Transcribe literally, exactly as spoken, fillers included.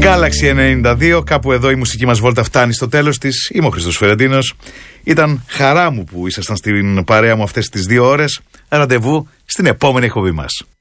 Galaxy ενενήντα δύο, κάπου εδώ η μουσική μας βόλτα φτάνει στο τέλος της. Είμαι ο Χριστός Φερεντίνος. Ήταν χαρά μου που ήσασταν στην παρέα μου αυτές τις δύο ώρες. Ραντεβού στην επόμενη εκπομπή μας.